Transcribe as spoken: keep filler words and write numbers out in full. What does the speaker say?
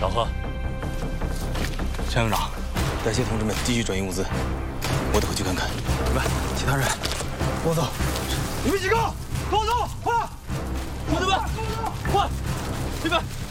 老何， 向营长，带些同志们继续转移物资，我得回去看看。你们其他人，跟我走。 你们几个，跟我走，快！ 同志们，快！这边。